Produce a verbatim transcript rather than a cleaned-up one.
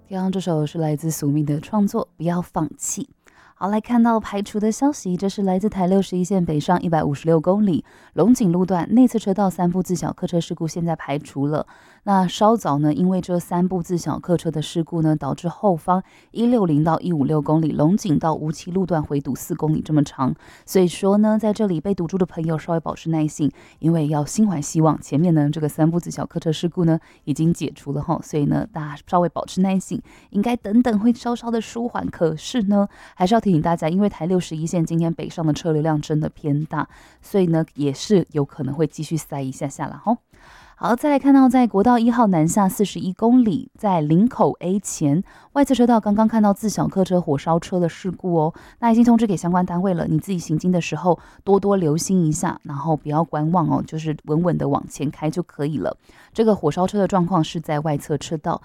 刚刚这首是来自宿命的创作《不要放弃》。好，来看到排除的消息，这是来自台六十一线北上一百五十六公里龙井路段内侧车道三部自小客车事故，现在排除了。那稍早呢，因为这三部自小客车的事故呢，导致后方一六零到一五六公里龙井到无期路段回堵四公里这么长，所以说呢，在这里被堵住的朋友稍微保持耐性，因为要心怀希望，前面呢这个三部自小客车事故呢已经解除了哈，所以呢大家稍微保持耐性，应该等等会稍稍的舒缓。可是呢，还是要提醒大家，因为台六十一线今天北上的车流量真的偏大，所以呢也是有可能会继续塞一下下啦齁。好，再来看到在国道一号南下四十一公里，在林口 A 前外侧车道，刚刚看到自小客车火烧车的事故哦。那已经通知给相关单位了，你自己行经的时候多多留心一下，然后不要观望哦，就是稳稳的往前开就可以了。这个火烧车的状况是在外侧车道，